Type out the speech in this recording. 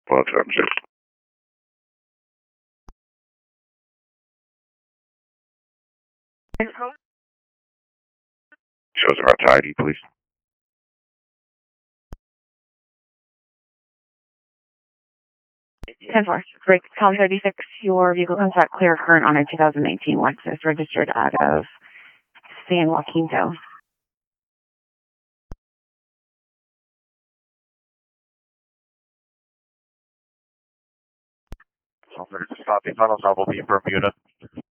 Well, attention. Shows about tidy, please. 10-4. Break call 36. Your vehicle comes back clear current on a 2019 Lexus registered out of San Joaquinto. Stop the tunnels, I will be in Bermuda.